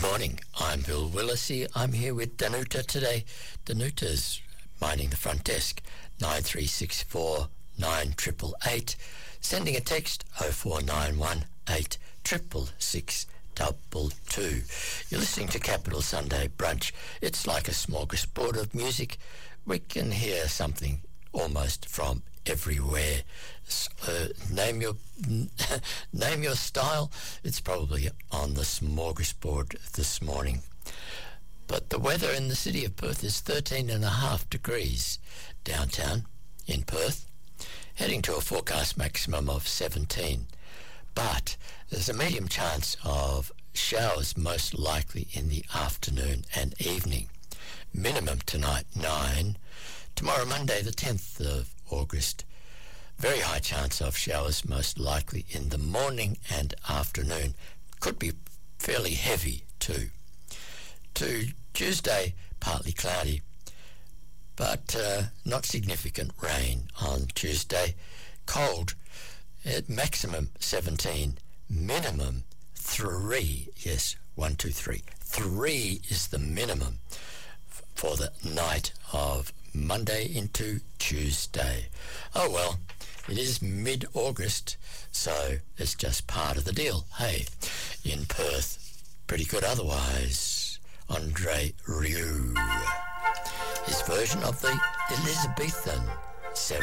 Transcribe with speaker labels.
Speaker 1: morning, I'm Bill Willesee. I'm here with Danuta today. Danuta's minding the front desk, 9364 9888, sending a text 0491 866 622. You're listening to Capital Sunday Brunch. It's like a smorgasbord of music. We can hear something almost from everywhere. Name your style. It's probably on the smorgasbord this morning. But the weather in the city of Perth is 13.5 degrees downtown in Perth, heading to a forecast maximum of 17. But there's a medium chance of showers, most likely in the afternoon and evening. Minimum tonight 9. Tomorrow, Monday, the 10th of August, very high chance of showers, most likely in the morning and afternoon. Could be fairly heavy too. To Tuesday, partly cloudy, but not significant rain on Tuesday. Cold, at maximum 17, minimum 3. Yes, 1, 2, 3. 3 is the minimum for the night of Monday into Tuesday. Oh well, it is mid-August, so it's just part of the deal. Hey, in Perth, pretty good otherwise. Andre Rieu, his version of the Elizabethan